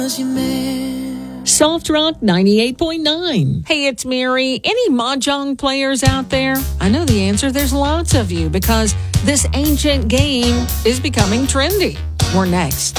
Soft Rock 98.9. Hey, it's Mary. Any Mahjong players out there? I know the answer. There's lots of you because this ancient game is becoming trendy. We're next.